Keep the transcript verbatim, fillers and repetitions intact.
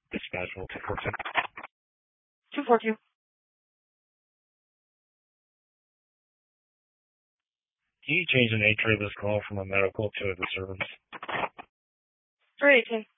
Dispatch will two four two. two four two. Can you change the nature of this call from a medical to a disturbance? three eighteen.